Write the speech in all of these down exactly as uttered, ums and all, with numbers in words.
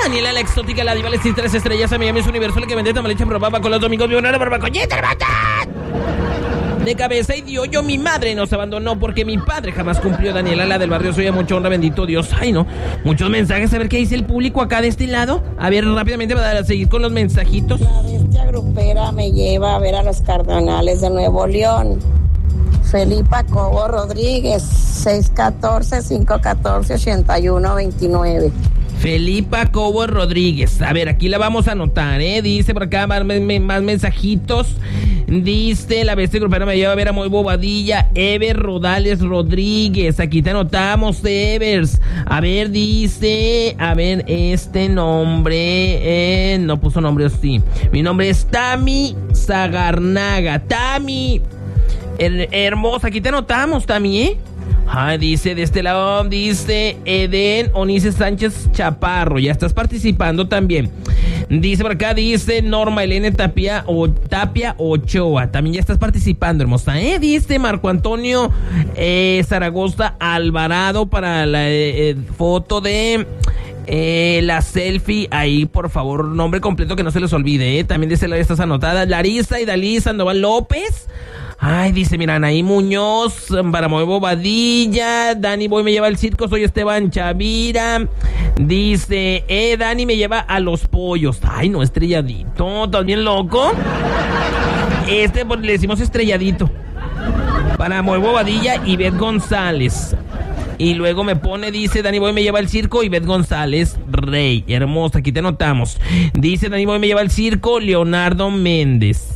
Daniela, la exótica, la diva, la estrella, tres estrellas, amiga Miss Universo, la que vende tamalecha, probaba con los domingos, vionera, barbacoñita, hermana. De cabeza y dio yo, mi madre nos abandonó porque mi padre jamás cumplió. Daniela, la del barrio, soy de mucha honra, bendito Dios. Ay, no, muchos mensajes, a ver qué dice el público acá de este lado. A ver, rápidamente para seguir con los mensajitos. La bestia grupera me lleva a ver a los Cardenales de Nuevo León. Felipa Cobo Rodríguez, seis uno cuatro, cinco uno cuatro, ocho uno dos nueve. Felipa Cobo Rodríguez. A ver, aquí la vamos a anotar, ¿eh? Dice por acá más, más mensajitos. Dice, la bestia grupera me lleva a ver a Moy Bobadilla. Ever Rodales Rodríguez. Aquí te anotamos, Evers. A ver, dice, a ver, este nombre, eh, no puso nombre, sí. Mi nombre es Tami Zagarnaga. Tami, her- hermosa, aquí te anotamos, Tami, ¿eh? Ah, dice de este lado, dice Eden Onice Sánchez Chaparro, ya estás participando también. Dice por acá, dice Norma Elena Tapia o Tapia Ochoa, también ya estás participando, hermosa, ¿eh? Dice Marco Antonio eh, Zaragoza Alvarado para la eh, eh, foto de eh, la selfie, ahí por favor, nombre completo que no se les olvide, ¿eh? También dice, estás anotada, Larisa y Dalí Sandoval López. Ay, dice, mira, Anaí Muñoz, Baramoy Bobadilla, Dani Boy me lleva al circo, soy Esteban Chavira. Dice, eh, Dani me lleva a los pollos. Ay, no, estrelladito, ¿estás bien loco? Este, pues, le decimos estrelladito. Baramoy Bobadilla y Beth González. Y luego me pone, dice, Dani Boy me lleva al circo y Beth González Rey. Hermosa, aquí te notamos. Dice, Dani Boy me lleva al circo, Leonardo Méndez.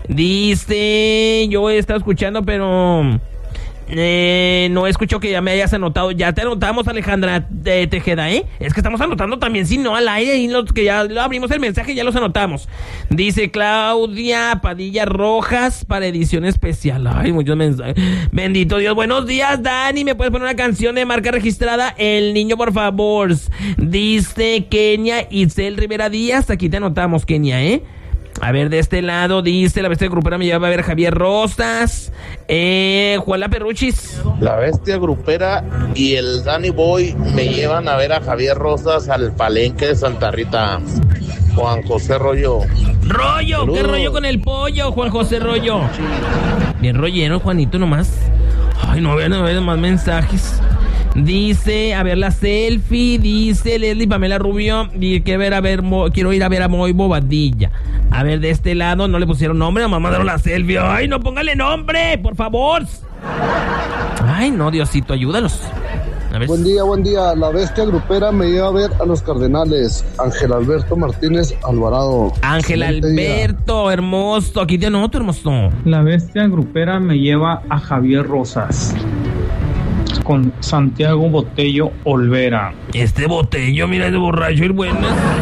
Dice, yo he estado escuchando, pero eh, no escucho que ya me hayas anotado. Ya te anotamos, Alejandra eh, Tejeda, ¿eh? Es que estamos anotando también, si no, al aire, y los que ya lo abrimos el mensaje, ya los anotamos. Dice Claudia Padilla Rojas para edición especial. Ay, muchos mensajes. Bendito Dios. Buenos días, Dani. ¿Me puedes poner una canción de marca registrada? El niño, por favor. Dice Kenia Itzel Rivera Díaz. Aquí te anotamos, Kenia, ¿eh? A ver, de este lado dice, la bestia grupera me lleva a ver Javier Rosas, eh, Juan La Perruchis. La bestia grupera y el Danny Boy me llevan a ver a Javier Rosas al palenque de Santa Rita. Juan José Rollo. Rollo, Saludos. ¿Qué rollo con el pollo, Juan José Rollo? Bien rollero, Juanito, nomás. Ay, no vean, no vean más mensajes. Dice, a ver la selfie, dice Leslie Pamela Rubio, y quiero ver a ver, mo, quiero ir a ver a Moy Bobadilla. A ver, de este lado no le pusieron nombre, nomás mandaron la selfie. Ay, no, póngale nombre, por favor. Ay, no, Diosito, ayúdalos. A ver. Buen día, buen día. La bestia grupera me lleva a ver a los Cardenales. Ángel Alberto Martínez Alvarado. Ángel Alberto, día. Hermoso. Aquí te anoto, hermoso. La bestia grupera me lleva a Javier Rosas con Santiago Botello Olvera. Este Botello, mira, es de borracho y bueno.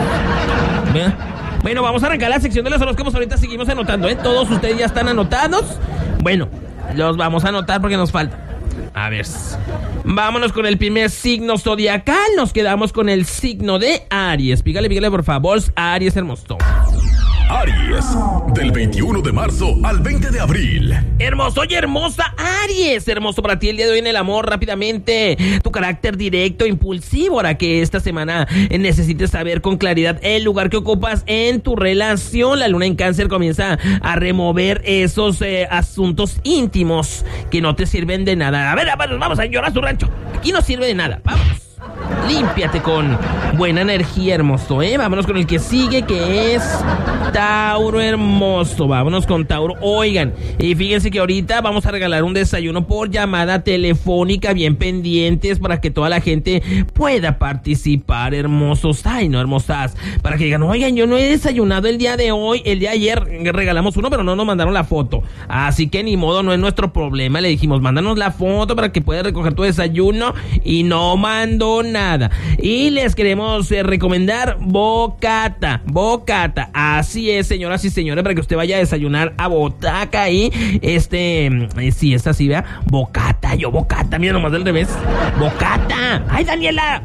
Bueno, vamos a arrancar la sección de los horóscopos. Ahorita seguimos anotando, ¿eh? Todos ustedes ya están anotados. Bueno, los vamos a anotar porque nos falta. A ver, vámonos con el primer signo zodiacal. Nos quedamos con el signo de Aries. Pícale, pícale, por favor, Aries hermoso. Aries, del veintiuno de marzo al veinte de abril. Hermoso y hermosa Aries, hermoso para ti el día de hoy en el amor. Rápidamente, tu carácter directo, impulsivo, para que esta semana necesites saber con claridad el lugar que ocupas en tu relación. La luna en Cáncer comienza a remover esos eh, asuntos íntimos que no te sirven de nada. A ver, vamos a llorar a su rancho. Aquí no sirve de nada, vamos. Límpiate con buena energía, hermoso, ¿eh? Vámonos con el que sigue, que es Tauro, hermoso. Vámonos con Tauro. Oigan, y fíjense que ahorita vamos a regalar un desayuno por llamada telefónica, bien pendientes, para que toda la gente pueda participar, hermosos. Ay, no, hermosas. Para que digan, oigan, yo no he desayunado el día de hoy. El día de ayer regalamos uno, pero no nos mandaron la foto. Así que ni modo, no es nuestro problema. Le dijimos, mándanos la foto para que puedas recoger tu desayuno, y no mandó nada. Y les queremos eh, recomendar Bocata, Bocata, así es, señoras y señores, para que usted vaya a desayunar a Botaca y este, eh, sí, es así, vea, Bocata, yo Bocata, mira nomás del revés, Bocata, ay, Daniela,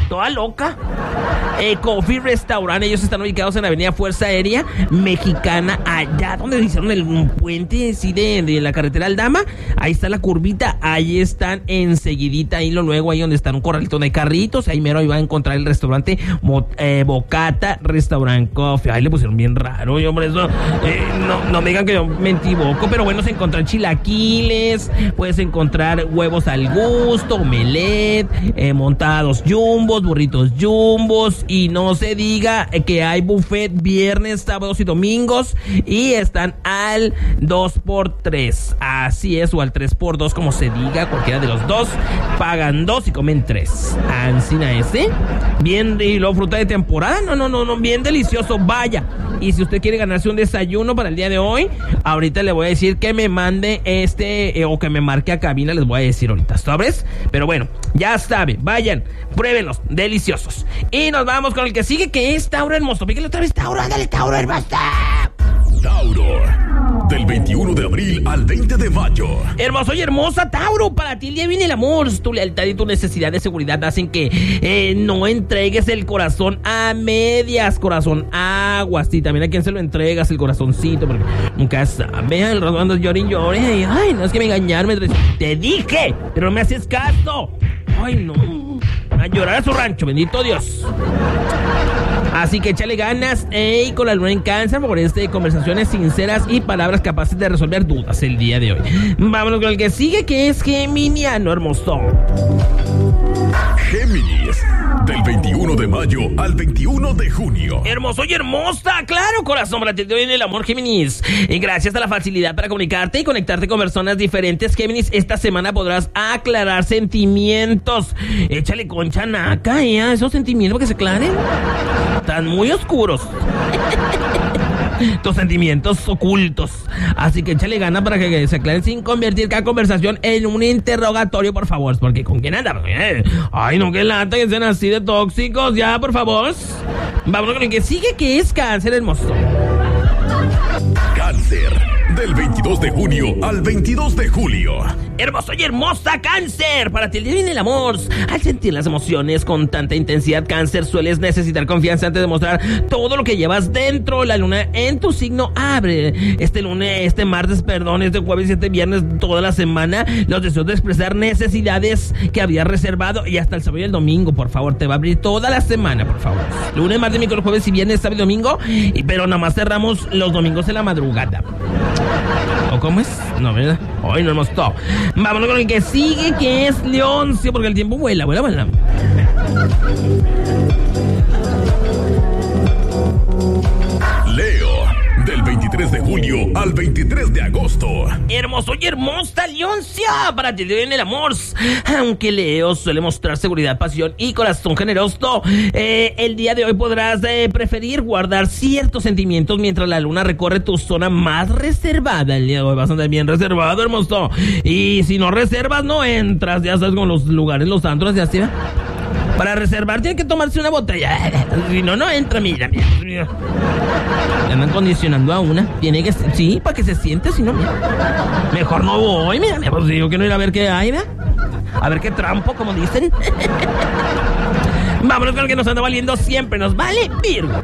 toda loca. Eh, Coffee Restaurant, ellos están ubicados en la avenida Fuerza Aérea Mexicana, allá donde hicieron el un puente así de, de la carretera Aldama. Ahí está la curvita, ahí están enseguidita, ahí lo luego, ahí donde está un corralito de carritos, ahí mero ahí va a encontrar el restaurante Mo, eh, Bocata Restaurant Coffee. Ahí le pusieron bien raro, y hombre, eso, eh, no, no me digan que yo me equivoco, pero bueno, se encuentran chilaquiles, puedes encontrar huevos al gusto, omelette, eh, montados jumbos, burritos jumbos, y no se diga que hay buffet viernes, sábados y domingos, y están al dos por tres, así es, o al tres por dos, como se diga, cualquiera de los dos, pagan dos y comen tres. Ancina ese, bien, y luego fruta de temporada, no, no, no, no, bien delicioso, vaya. Y si usted quiere ganarse un desayuno para el día de hoy, ahorita le voy a decir que me mande este, eh, o que me marque a cabina, les voy a decir ahorita, ¿sabes? Pero bueno, ya sabe, vayan, pruébenlos, deliciosos. Y nos vamos con el que sigue, que es Tauro Hermoso. Píquele otra vez, Tauro, ándale, Tauro Hermoso. Tauro, del veintiuno de abril al veinte de mayo. Hermoso y hermosa, Tauro, para ti el día viene el amor. Tu lealtad y tu necesidad de seguridad hacen que eh, no entregues el corazón a medias. Corazón aguas. Y también a quien se lo entregas el corazoncito, porque nunca sabes, el rato andas llore y llore. Ay, no es que me engañarme. Te dije, pero no me haces caso. Ay, no. A llorar a su rancho, bendito Dios. Así que échale ganas, ey, con la luna en Cáncer, por este conversaciones sinceras y palabras capaces de resolver dudas el día de hoy. Vámonos con el que sigue, que es Geminiano Hermoso. Géminis, del veintiuno de mayo al veintiuno de junio. Hermoso y hermosa, claro, corazón, para ti te viene el amor, Géminis. Y gracias a la facilidad para comunicarte y conectarte con personas diferentes, Géminis, esta semana podrás aclarar sentimientos. Échale concha naca, ¿eh? Esos sentimientos que se aclaren están muy oscuros. Tus sentimientos ocultos. Así que échale ganas para que se aclaren sin convertir cada conversación en un interrogatorio, por favor. Porque ¿con quién anda? Ay, no, que lata que sean así de tóxicos. Ya, por favor. Vámonos con el que sigue, que es Cáncer Hermoso. Cáncer, del veintidós de junio al veintidós de julio. Hermoso y hermosa, Cáncer, para ti el día viene el amor. Al sentir las emociones con tanta intensidad, Cáncer, sueles necesitar confianza antes de mostrar todo lo que llevas dentro. La luna en tu signo abre este lunes, este martes, perdón, este jueves y este viernes, toda la semana, los deseos de expresar necesidades que habías reservado, y hasta el sábado y el domingo, por favor, te va a abrir toda la semana, por favor. Lunes, martes, miércoles, jueves y viernes, sábado y domingo, y, pero nada más cerramos los domingos en la madrugada. ¿O cómo es? No, ¿verdad? Hoy no hemos todo. Vámonos con el que sigue, que es Leoncio, porque el tiempo vuela, vuela, vuela. Leo, del veintitrés de julio al veintitrés de agosto. Hermoso y hermosa, Leoncia, para ti viene el amor. Aunque Leo suele mostrar seguridad, pasión y corazón generoso, eh, el día de hoy podrás eh, preferir guardar ciertos sentimientos mientras la luna recorre tu zona más reservada. El día de hoy vas a andar bien reservado, hermoso. Y si no reservas, no entras. Ya sabes, con los lugares, los antros, ya así, ¿eh? Para reservar tiene que tomarse una botella. Si no, no entra, mira, mira, mira. Le andan condicionando a una. Tiene que, sí, para que se siente, si no, mira. Mejor no voy, mira, mira, pues digo que no ir a ver qué hay, ¿verdad? A ver qué trampo, como dicen. Vámonos con el que nos anda valiendo siempre. Nos vale Virgo.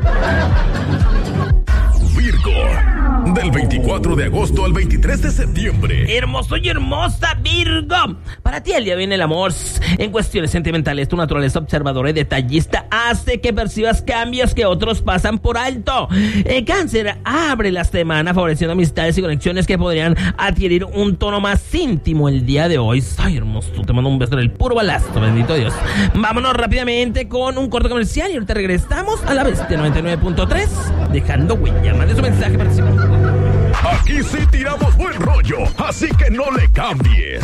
Virgo, del veinticuatro de agosto al veintitrés de septiembre. Hermoso y hermosa, Virgo. Para ti el día viene el amor. En cuestiones sentimentales, tu naturaleza observadora y detallista hace que percibas cambios que otros pasan por alto. El Cáncer abre la semana favoreciendo amistades y conexiones que podrían adquirir un tono más íntimo el día de hoy. Ay, hermoso, te mando un beso en el puro balazo, bendito Dios. Vámonos rápidamente con un corto comercial y ahorita regresamos a la Bestia noventa y nueve punto tres, dejando huella. Mande su mensaje para siempre. Aquí sí tiramos buen rollo, así que no le cambies.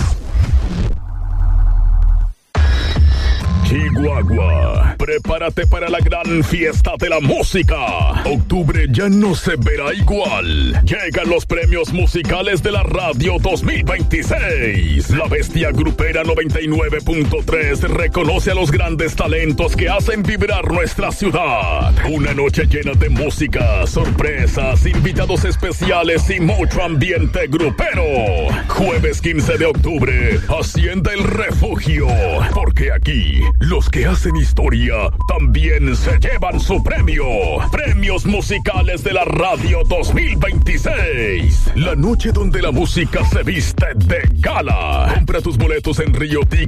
Chihuahua, prepárate para la gran fiesta de la música. Octubre ya no se verá igual. Llegan los premios musicales de la radio dos mil veintiséis. La Bestia Grupera noventa y nueve punto tres reconoce a los grandes talentos que hacen vibrar nuestra ciudad. Una noche llena de música, sorpresas, invitados especiales y mucho ambiente grupero. Jueves quince de octubre, Hacienda El Refugio, porque Porque aquí, los que hacen historia también se llevan su premio. Premios musicales de la radio dos mil veintiséis. La noche donde la música se viste de gala. Compra tus boletos en Rio Ticket